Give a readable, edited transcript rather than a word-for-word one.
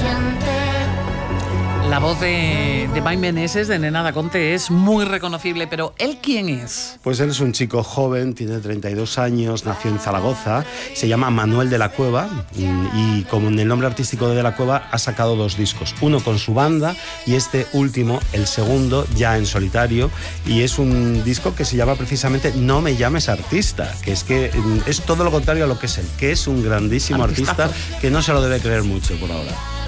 La voz de Mike Meneses, de Nena Daconte, es muy reconocible, pero ¿él quién es? Pues él es un chico joven, tiene 32 años, nació en Zaragoza, se llama Manuel de la Cueva y con el nombre artístico de la Cueva ha sacado 2 discos, uno con su banda y este último, el segundo, ya en solitario, y es un disco que se llama precisamente No me llames artista, que es todo lo contrario a lo que es él, que es un grandísimo artista que no se lo debe creer mucho por ahora.